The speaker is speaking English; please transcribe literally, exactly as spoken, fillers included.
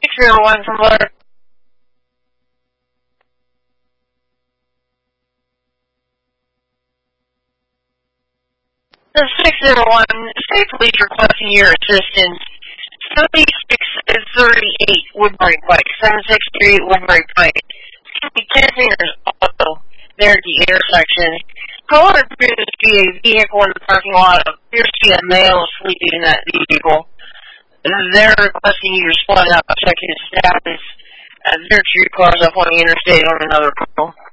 six zero one from Blair. The six zero one, state police requesting your assistance. seventy-six thirty-eight Woodbury Pike, seven six three eight Woodbury Pike. It's going to be ten fingers auto there at the intersection. Caller appears to be a vehicle in the parking lot. Appears to be a male sleeping in that vehicle. They're requesting you to split up, check his status. Uh, there are two cars up on the interstate on another call.